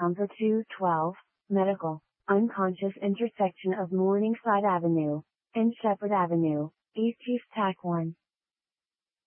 for 212, medical, unconscious intersection of Morningside Avenue and Shepherd Avenue, East Chief TAC 1.